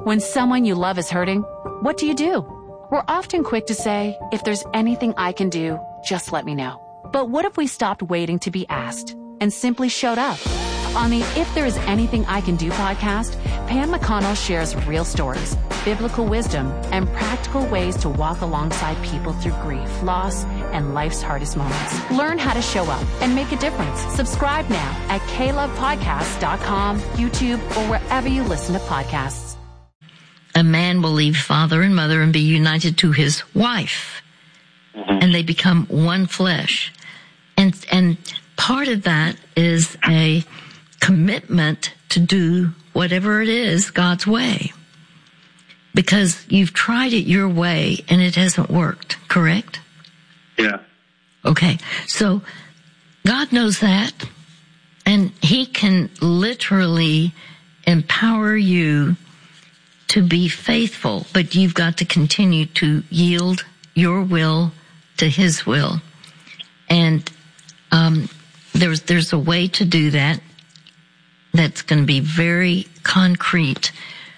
When someone you love is hurting, what do? We're often quick to say, if there's anything I can do, just let me know. But what if we stopped waiting to be asked and simply showed up? On the If There Is Anything I Can Do podcast, Pam McConnell shares real stories, biblical wisdom, and practical ways to walk alongside people through grief, loss, and life's hardest moments. Learn how to show up and make a difference. Subscribe now at KLovePodcasts.com, YouTube, or wherever you listen to podcasts. A man will leave father and mother and be united to his wife, and they become one flesh. And part of that is a commitment to do whatever it is God's way, because you've tried it your way and it hasn't worked, correct? Yeah. Okay, so God knows that, and he can literally empower you to be faithful, but you've got to continue to yield your will to his will. And there's a way to do that that's going to be very concrete.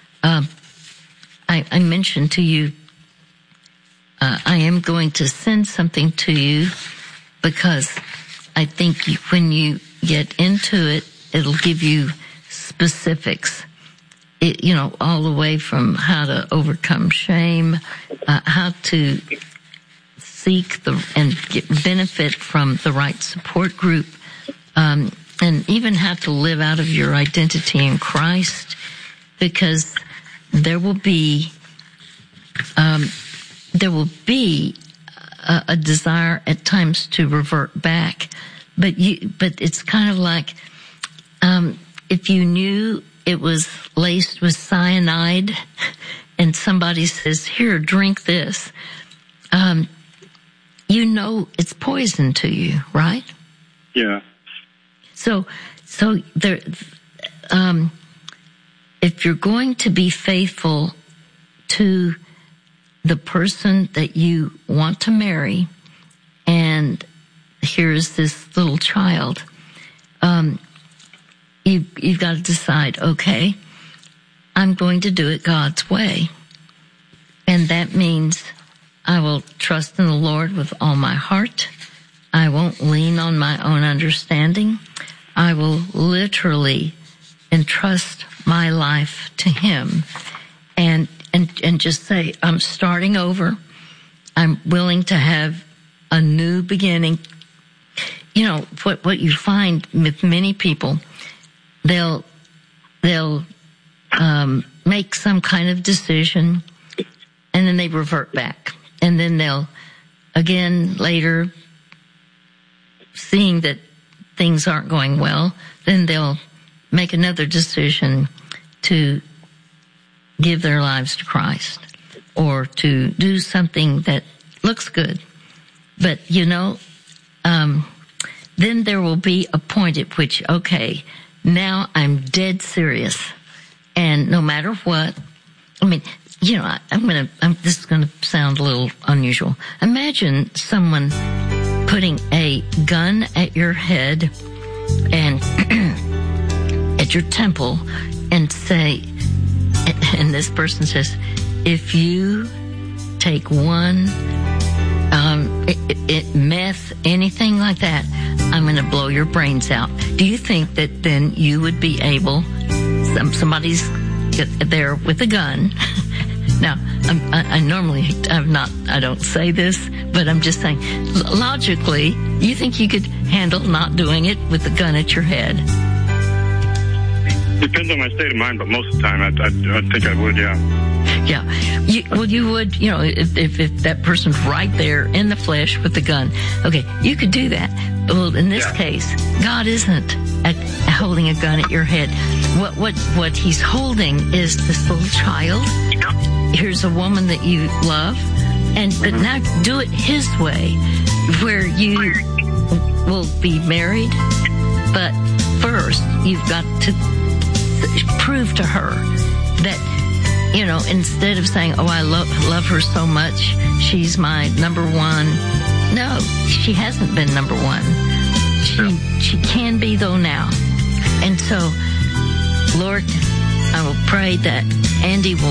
I mentioned to you, I am going to send something to you, because I think when you get into it, it'll give you specifics. All the way from how to overcome shame, how to seek and get benefit from the right support group, and even how to live out of your identity in Christ, because there will be a desire at times to revert back, but it's kind of like if you knew it was laced with cyanide and somebody says, "Here, drink this," it's poison to you, right? Yeah. So there, if you're going to be faithful to the person that you want to marry, and here's this little child, you've got to decide, okay, I'm going to do it God's way. And that means I will trust in the Lord with all my heart. I won't lean on my own understanding. I will literally entrust my life to him and just say, I'm starting over. I'm willing to have a new beginning. What you find with many people, they'll make some kind of decision, and then they revert back. And then they'll, again, later, seeing that things aren't going well, then they'll make another decision to give their lives to Christ or to do something that looks good. But, then there will be a point at which, okay, now I'm dead serious. And no matter what, this is going to sound a little unusual. Imagine someone putting a gun at your head and at your temple and this person says, if you take one, meth, anything like that, I'm going to blow your brains out. Do you think that then you would be able, somebody's there with a gun. Now, I don't say this, but I'm just saying, logically, you think you could handle not doing it with a gun at your head? Depends on my state of mind, but most of the time, I think I would, yeah. Yeah. You would, if that person's right there in the flesh with the gun. Okay, you could do that. Well, in this case, God isn't holding a gun at your head. What he's holding is this little child. Here's a woman that you love, but now do it his way, where you will be married, but first you've got to prove to her that, instead of saying, oh, I love her so much, she's my number one. No, she hasn't been number one. She can be, though, now. And so, Lord, I will pray that Andy will